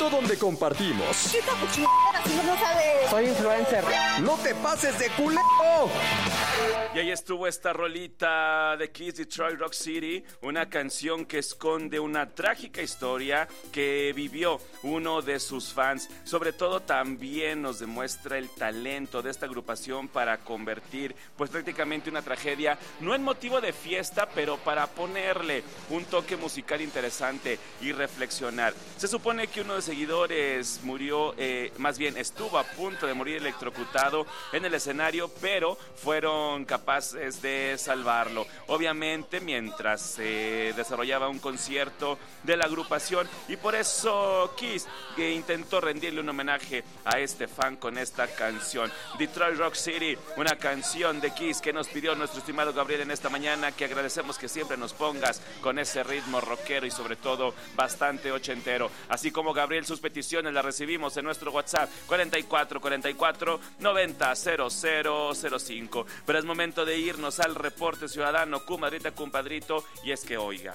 espacio donde compartimos. ¿Qué chingadera si no sabes? Soy influencer. ¡No te pases de culero! Y ahí estuvo esta rolita de Kiss, Detroit Rock City, una canción que esconde una trágica historia que vivió uno de sus fans. Sobre todo también nos demuestra el talento de esta agrupación para convertir pues prácticamente una tragedia, no en motivo de fiesta, pero para ponerle un toque musical interesante y reflexionar. Se supone que uno de los seguidores murió, más bien estuvo a punto de morir electrocutado en el escenario, pero fueron capaces de salvarlo. Obviamente mientras se desarrollaba un concierto de la agrupación, y por eso Kiss que intentó rendirle un homenaje a este fan con esta canción, Detroit Rock City, una canción de Kiss que nos pidió nuestro estimado Gabriel en esta mañana, que agradecemos que siempre nos pongas con ese ritmo rockero y sobre todo bastante ochentero. Así como Gabriel, sus peticiones las recibimos en nuestro WhatsApp 4444 90 0005. Pero es momento de irnos al reporte ciudadano, comadrita, compadrito, y es que oiga,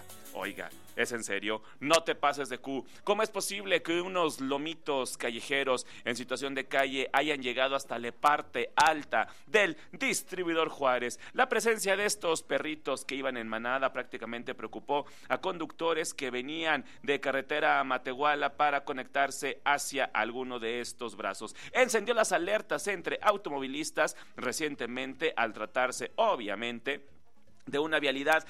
es en serio, no te pases de Q. ¿Cómo es posible que unos lomitos callejeros en situación de calle hayan llegado hasta la parte alta del distribuidor Juárez? La presencia de estos perritos que iban en manada prácticamente preocupó a conductores que venían de carretera a Matehuala para conectarse hacia alguno de estos brazos. Encendió las alertas entre automovilistas recientemente al tratarse, obviamente, de una vialidad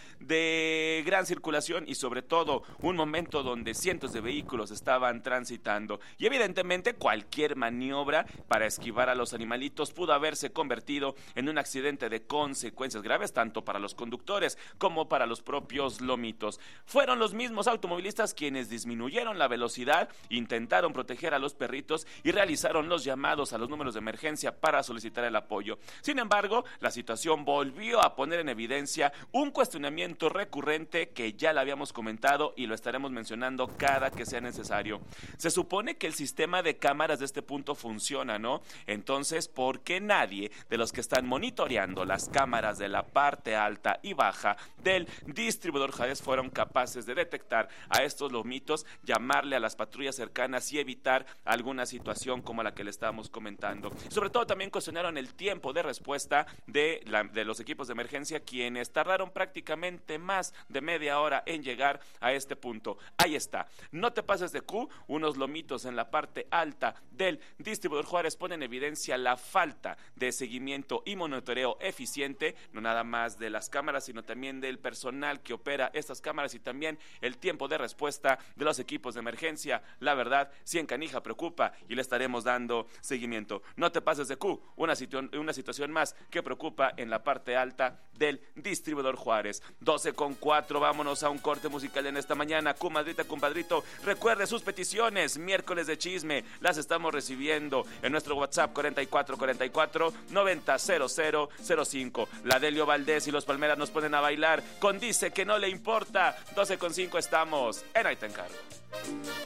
de gran circulación y sobre todo un momento donde cientos de vehículos estaban transitando, y evidentemente cualquier maniobra para esquivar a los animalitos pudo haberse convertido en un accidente de consecuencias graves tanto para los conductores como para los propios lomitos. Fueron los mismos automovilistas quienes disminuyeron la velocidad, intentaron proteger a los perritos y realizaron los llamados a los números de emergencia para solicitar el apoyo. Sin embargo, la situación volvió a poner en evidencia un cuestionamiento recurrente que ya lo habíamos comentado y lo estaremos mencionando cada que sea necesario. Se supone que el sistema de cámaras de este punto funciona, ¿no? Entonces, ¿por qué nadie de los que están monitoreando las cámaras de la parte alta y baja del distribuidor Juárez fueron capaces de detectar a estos lomitos, llamarle a las patrullas cercanas y evitar alguna situación como la que le estábamos comentando? Sobre todo también cuestionaron el tiempo de respuesta de los equipos de emergencia, quienes tardaron prácticamente más de media hora en llegar a este punto. Ahí está, no te pases de Q. Unos lomitos en la parte alta del distribuidor Juárez ponen en evidencia la falta de seguimiento y monitoreo eficiente, no nada más de las cámaras, sino también del personal que opera estas cámaras y también el tiempo de respuesta de los equipos de emergencia. La verdad, sí en canija preocupa y le estaremos dando seguimiento. No te pases de Q, una situación más que preocupa en la parte alta del distribuidor Juárez. 12:04, vámonos a un corte musical en esta mañana. Comadrita, compadrito, recuerde sus peticiones, miércoles de chisme, las estamos recibiendo en nuestro WhatsApp 4444 90 0005. La Delio Valdés y los Palmeras nos ponen a bailar con Dice que no le importa. 12:05 estamos en Ahí te encargo.